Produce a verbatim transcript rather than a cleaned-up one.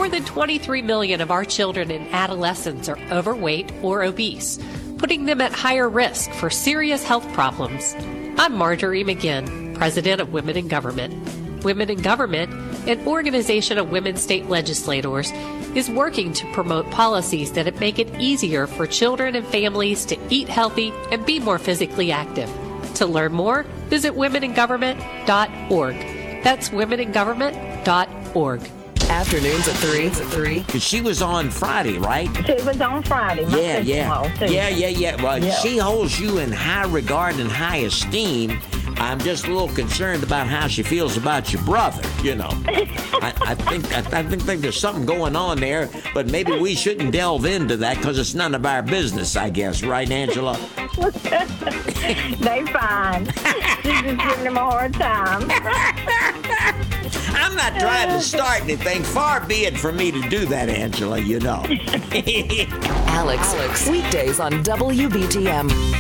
More than twenty-three million of our children and adolescents are overweight or obese, putting them at higher risk for serious health problems. I'm Marjorie McGinn, President of Women in Government. Women in Government, an organization of women state legislators, is working to promote policies that make it easier for children and families to eat healthy and be more physically active. To learn more, visit women in government dot org. That's women in government dot org. Afternoons at three. At three. Because she was on Friday, right? She was on Friday. My Yeah, yeah. sister-in-law, too. Yeah, yeah, yeah. Well, Yeah. she holds you in high regard and high esteem. I'm just a little concerned about how she feels about your brother, you know. I, I think I, I think, think there's something going on there, but maybe we shouldn't delve into that because it's none of our business, I guess. Right, Angela? They fine. She's just giving them a hard time. I'm not trying to start anything. Far be it from me to do that, Angela, you know. Alex, Alex. Weekdays on W B T M.